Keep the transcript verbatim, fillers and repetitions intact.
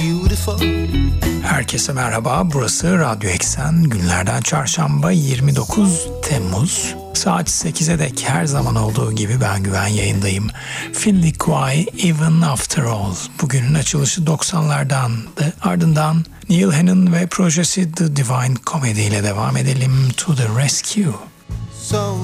Herkese merhaba, burası Radyo Eksen. Günlerden çarşamba yirmi dokuz Temmuz. Saat sekize dek her zaman olduğu gibi ben Güven yayındayım. Finley Quaye, Even After All. Bugünün açılışı doksanlardandı. Ardından Neil Hannon ve projesi The Divine Comedy ile devam edelim. To the Rescue. So